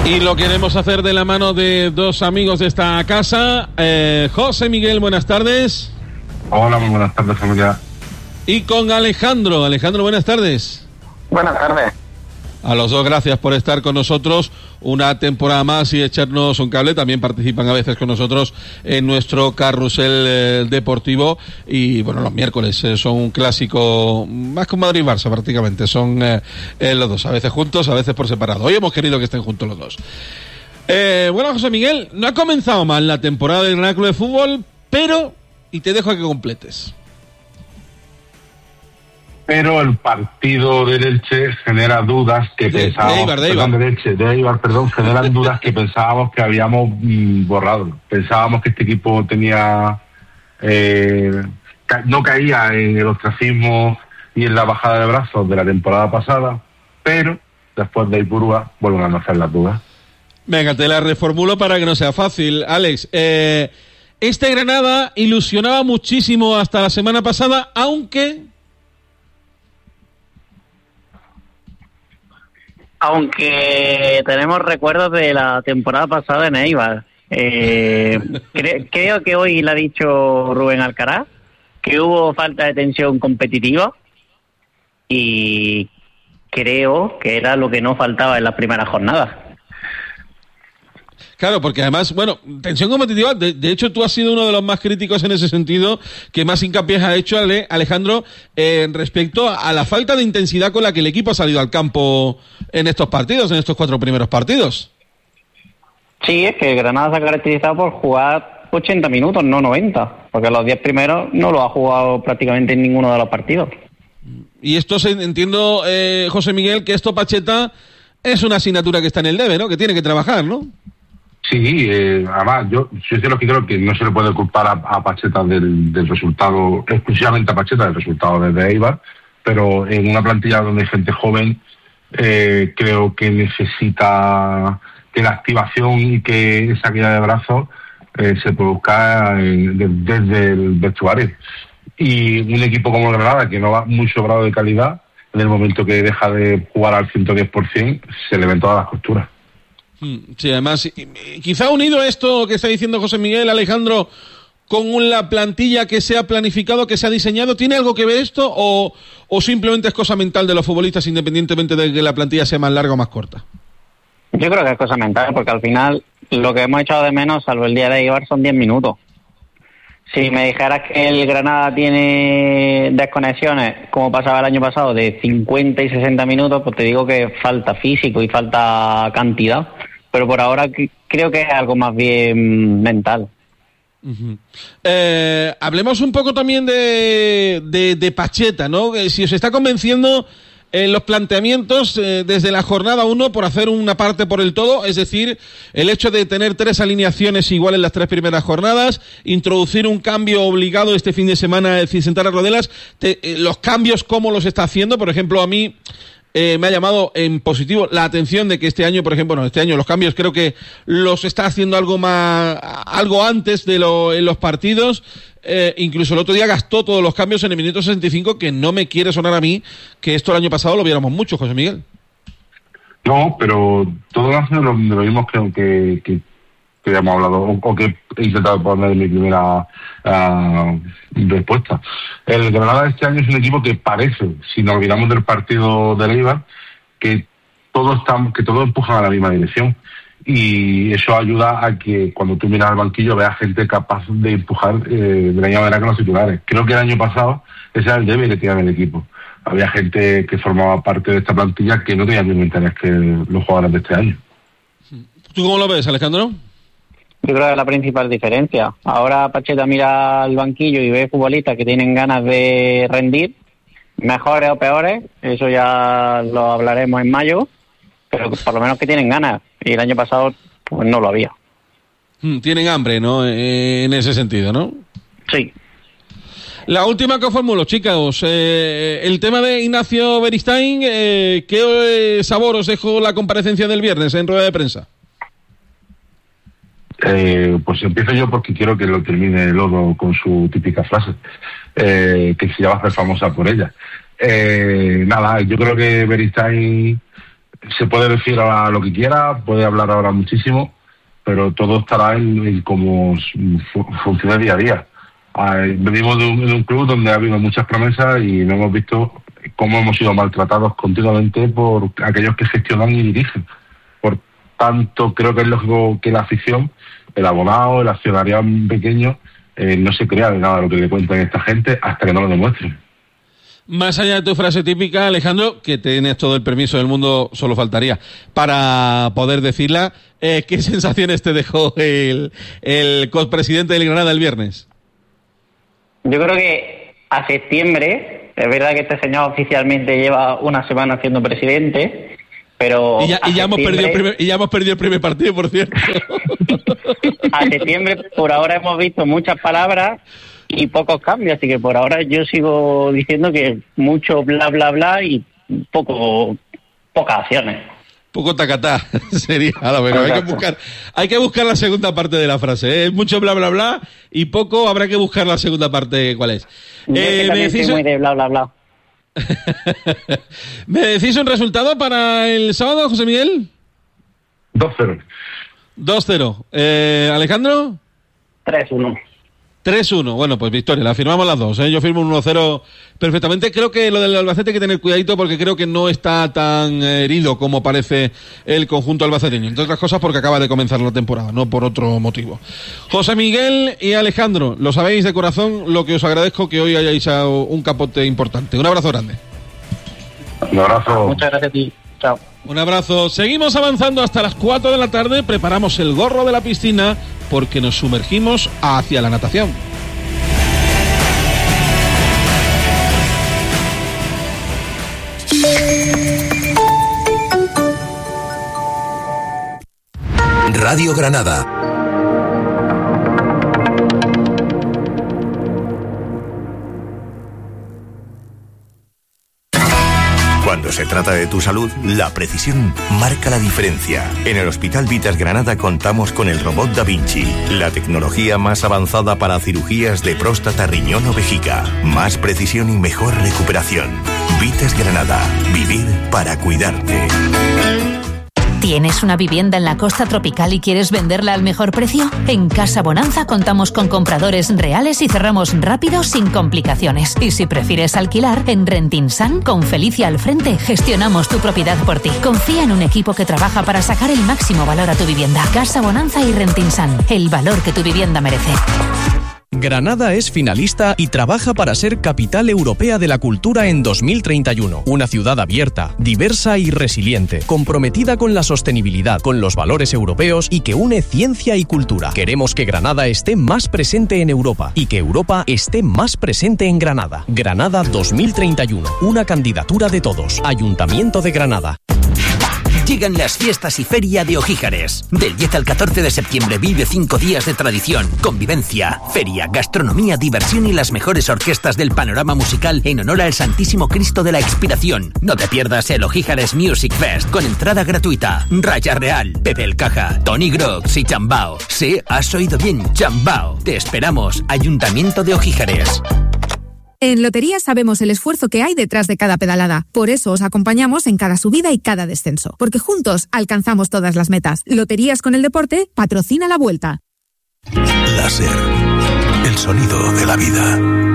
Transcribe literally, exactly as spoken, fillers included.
Y lo queremos hacer de la mano de dos amigos de esta casa. Eh, José Miguel, buenas tardes. Hola, muy buenas tardes, familia. Y con Alejandro. Alejandro, buenas tardes. Buenas tardes. A los dos, gracias por estar con nosotros una temporada más y echarnos un cable. También participan a veces con nosotros en nuestro carrusel eh, deportivo. Y bueno, los miércoles eh, son un clásico, más que un Madrid-Barça prácticamente. Son eh, eh, los dos, a veces juntos, a veces por separado. Hoy hemos querido que estén juntos los dos. Eh, bueno, José Miguel, no ha comenzado mal la temporada del Granada Club de Fútbol, pero, y te dejo a que completes. Pero el partido del Elche genera dudas que de, pensábamos... De Eibar, de Eibar. Perdón, del Elche, de Eibar, perdón, generan dudas que pensábamos que habíamos mm, borrado. Pensábamos que este equipo tenía... Eh, ca- no caía en el ostracismo y en la bajada de brazos de la temporada pasada, pero después de Ipurúa vuelven a nacer las dudas. Venga, te la reformulo para que no sea fácil. Alex, eh, este Granada ilusionaba muchísimo hasta la semana pasada, aunque... Aunque tenemos recuerdos de la temporada pasada en Eibar. Eh, cre- creo que hoy le ha dicho Rubén Alcaraz que hubo falta de tensión competitiva y creo que era lo que no faltaba en las primeras jornadas. Claro, porque además, bueno, tensión competitiva, de, de hecho tú has sido uno de los más críticos en ese sentido, que más hincapié ha hecho Ale, Alejandro, eh, respecto a la falta de intensidad con la que el equipo ha salido al campo en estos partidos, en estos cuatro primeros partidos. Sí, es que Granada se ha caracterizado por jugar ochenta minutos, no noventa, porque los diez primeros no lo ha jugado prácticamente en ninguno de los partidos. Y esto se, entiendo, eh, José Miguel, que esto, Pacheta, es una asignatura que está en el debe, ¿no? Que tiene que trabajar, ¿no? Sí, eh, además yo, yo sé lo que creo que no se le puede culpar a, a Pacheta del, del resultado, exclusivamente a Pacheta del resultado desde Eibar, pero en una plantilla donde hay gente joven, eh, creo que necesita que la activación y que esa caída de brazos eh, se produzca en, de, desde el vestuario. Y un equipo como Granada, que no va muy sobrado de calidad, en el momento que deja de jugar al ciento diez por ciento, se le ven todas las costuras. Sí, además, quizá unido esto que está diciendo José Miguel, Alejandro, con la plantilla que se ha planificado, que se ha diseñado, ¿tiene algo que ver esto o, o simplemente es cosa mental de los futbolistas independientemente de que la plantilla sea más larga o más corta? Yo creo que es cosa mental, porque al final lo que hemos echado de menos, salvo el día de Eibar, son diez minutos. Si me dijeras que el Granada tiene desconexiones, como pasaba el año pasado, de cincuenta y sesenta minutos, pues te digo que falta físico y falta cantidad. Pero por ahora creo que es algo más bien mental. Uh-huh. Eh, hablemos un poco también de, de, de Pacheta, ¿no? Si os está convenciendo eh, los planteamientos eh, desde la jornada uno por hacer una parte por el todo, es decir, el hecho de tener tres alineaciones iguales en las tres primeras jornadas, introducir un cambio obligado este fin de semana, es decir, sentar a Rodelas, te, eh, los cambios, ¿cómo los está haciendo? Por ejemplo, a mí... Eh, me ha llamado en positivo la atención de que este año, por ejemplo, bueno, este año los cambios creo que los está haciendo algo más, algo antes de lo, en los partidos, eh, incluso el otro día gastó todos los cambios en el minuto sesenta y cinco, que no me quiere sonar a mí que esto el año pasado lo viéramos mucho, José Miguel. No, pero todos lo, lo mismo que, que, que, que hemos hablado, o, o que he intentado poner en mi primera uh, respuesta. El Granada de este año es un equipo que parece, si nos olvidamos del partido de Eibar, que todos están, que todos empujan a la misma dirección. Y eso ayuda a que cuando tú miras al banquillo veas gente capaz de empujar eh, de la misma manera que los titulares. Creo que el año pasado ese era el debe que tenía el equipo. Había gente que formaba parte de esta plantilla que no tenía el mismo interés que los jugadores de este año. ¿Tú cómo lo ves, Alejandro? Yo creo que es la principal diferencia. Ahora Pacheta mira al banquillo y ve futbolistas que tienen ganas de rendir, mejores o peores, eso ya lo hablaremos en mayo, pero por lo menos que tienen ganas. Y el año pasado pues no lo había. Tienen hambre, ¿no? Eh, en ese sentido, ¿no? Sí. La última que formulo, chicos, eh, el tema de Ignacio Beristain, eh, ¿qué eh, sabor os dejó la comparecencia del viernes en rueda de prensa? Eh, pues empiezo yo porque quiero que lo termine Lodo con su típica frase, eh, que se va a hacer famosa por ella. Eh, nada, yo creo que Beristain se puede decir ahora lo que quiera, puede hablar ahora muchísimo, pero todo estará en, en cómo fu- funciona día a día. Eh, venimos de un, de un club donde ha habido muchas promesas y no hemos visto cómo hemos sido maltratados continuamente por aquellos que gestionan y dirigen. Por tanto, creo que es lógico que la afición, el abonado, el accionariado pequeño, eh, no se crea de nada de lo que le cuentan esta gente hasta que no lo demuestren. Más allá de tu frase típica, Alejandro, que tienes todo el permiso del mundo, solo faltaría, para poder decirla, eh, ¿qué sensaciones te dejó el, el copresidente del Granada el viernes? Yo creo que a septiembre, es verdad que este señor oficialmente lleva una semana siendo presidente, pero... Y ya, y ya, hemos, perdido el primer, y ya hemos perdido el primer partido, por cierto. A septiembre, por ahora hemos visto muchas palabras y pocos cambios, así que por ahora yo sigo diciendo que mucho bla bla bla y poco pocas acciones. Poco tacatá sería, pero hay que buscar, hay que buscar la segunda parte de la frase, ¿eh? Mucho bla bla bla y poco, habrá que buscar la segunda parte, ¿cuál es? Yo eh, que me decís muy de bla bla bla. ¿Me decís un resultado para el sábado, José Miguel? dos cero. dos cero. Eh, ¿Alejandro? tres uno. tres uno, bueno, pues victoria, la firmamos las dos, ¿eh? Yo firmo un uno cero perfectamente. Creo que lo del Albacete hay que tener cuidadito porque creo que no está tan herido como parece el conjunto albaceteño, entre otras cosas porque acaba de comenzar la temporada, no por otro motivo. José Miguel y Alejandro, lo sabéis de corazón, lo que os agradezco que hoy hayáis dado un capote importante. Un abrazo grande. Un abrazo. Muchas gracias a ti. Chao. Un abrazo. Seguimos avanzando hasta las cuatro de la tarde. Preparamos el gorro de la piscina porque nos sumergimos hacia la natación. Radio Granada. Cuando se trata de tu salud, la precisión marca la diferencia. En el Hospital Vitas Granada contamos con el robot Da Vinci, la tecnología más avanzada para cirugías de próstata, riñón o vejiga. Más precisión y mejor recuperación. Vitas Granada. Vivir para cuidarte. ¿Tienes una vivienda en la costa tropical y quieres venderla al mejor precio? En Casa Bonanza contamos con compradores reales y cerramos rápido sin complicaciones. Y si prefieres alquilar, en Rentinsan, con Felicia al frente, gestionamos tu propiedad por ti. Confía en un equipo que trabaja para sacar el máximo valor a tu vivienda. Casa Bonanza y Rentinsan, el valor que tu vivienda merece. Granada es finalista y trabaja para ser Capital Europea de la Cultura en dos mil treinta y uno. Una ciudad abierta, diversa y resiliente, comprometida con la sostenibilidad, con los valores europeos y que une ciencia y cultura. Queremos que Granada esté más presente en Europa y que Europa esté más presente en Granada. Granada dos mil treinta y uno, una candidatura de todos. Ayuntamiento de Granada. Llegan las fiestas y feria de Ojíjares. Del diez al catorce de septiembre vive cinco días de tradición, convivencia, feria, gastronomía, diversión y las mejores orquestas del panorama musical en honor al Santísimo Cristo de la Expiración. No te pierdas el Ojíjares Music Fest con entrada gratuita. Raya Real, Pepe el Caja, Tony Grox y Chambao. Sí, has oído bien, Chambao. Te esperamos, Ayuntamiento de Ojíjares. En Loterías sabemos el esfuerzo que hay detrás de cada pedalada. Por eso os acompañamos en cada subida y cada descenso. Porque juntos alcanzamos todas las metas. Loterías con el deporte patrocina la Vuelta. Láser. El sonido de la vida.